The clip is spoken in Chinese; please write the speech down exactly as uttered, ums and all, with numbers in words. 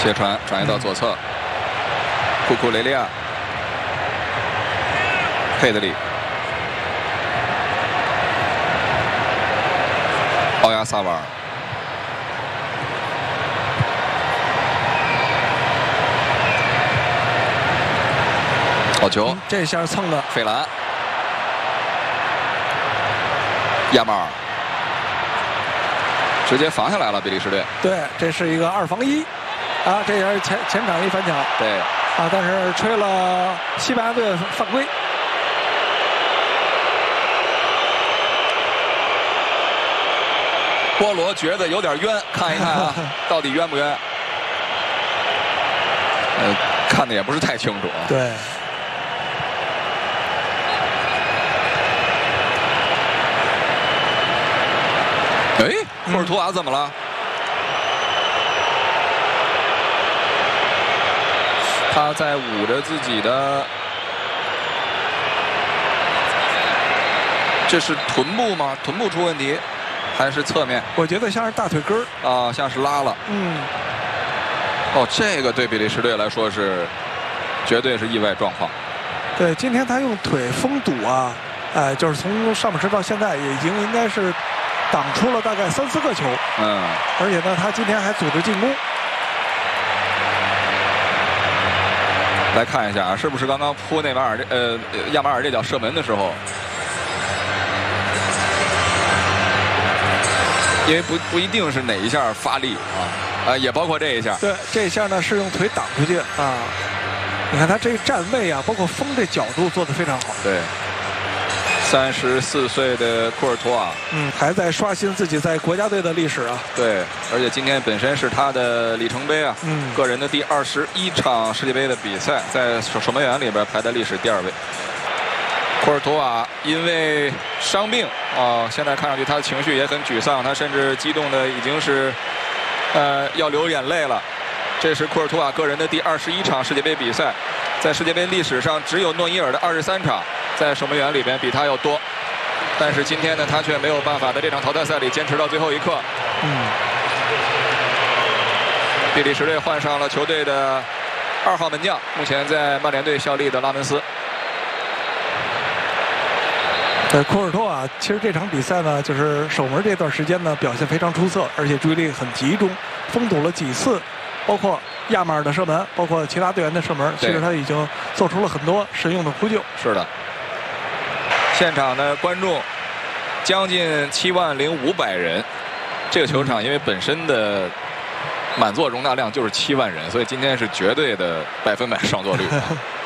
斜传转移到左侧，库库雷利亚，佩德里，奥亚萨瓦尔。 好球、嗯！ 这下蹭的费兰，亚马尔直接防下来了，比利时队。 对，这是一个二防一，啊，这也是前前场一反抢。 对， 啊，但是吹了西班牙队犯规。 波罗觉得有点冤，看一看啊，到底冤不冤？呃，看的也不是太清楚啊。 对。 哎，库尔图瓦怎么了？他在捂着自己的，这是臀部吗？臀部出问题，还是侧面？ 我觉得像是大腿根儿啊，像是拉了。 嗯。 哦，这个对比利时队来说是绝对是意外状况。 对，今天他用腿封堵啊，哎，就是从上半时到现在也已经应该是。 挡出了大概三四个球， 嗯， 而且呢，他今天还组织进攻。 来看一下啊，是不是刚刚扑内马尔这呃亚马尔这脚射门的时候，因为不不一定是哪一下发力啊，啊、呃、也包括这一下。 对，这一下呢是用腿挡出去啊。你看他这个站位啊，包括封这角度做得非常好。 对。 三十四岁的库尔图瓦， 嗯，还在刷新自己在国家队的历史啊。 对，而且今天本身是他的里程碑啊，嗯，个人的第二十一场世界杯的比赛，在守守门员里边排在历史第二位。库尔图瓦因为伤病啊，现在看上去他的情绪也很沮丧，他甚至激动的已经是，呃，要流眼泪了。这是库尔图瓦个人的第二十一场世界杯比赛，在世界杯历史上只有诺伊尔的二十三场。 在守门员里边比他要多，但是今天呢，他却没有办法在这场淘汰赛里坚持到最后一刻。嗯，比利时队换上了球队的二号门将，目前在曼联队效力的拉文斯。 对，库尔图瓦其实这场比赛呢，就是守门这段时间呢表现非常出色，而且注意力很集中，封堵了几次，包括亚马尔的射门，包括其他队员的射门，其实他已经做出了很多神勇的扑救。 是的。 现场的观众将近七万零五百人，这个球场因为本身的满座容纳量就是七万人，所以今天是绝对的百分百上座率。